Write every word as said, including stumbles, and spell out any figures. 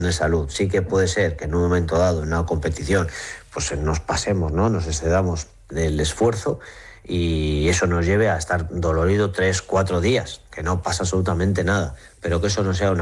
de salud. Sí que puede ser que en un momento dado, en una competición, pues nos pasemos, ¿no? Nos excedamos del esfuerzo y eso nos lleve a estar dolorido tres, cuatro días, que no pasa absolutamente nada, pero que eso no sea una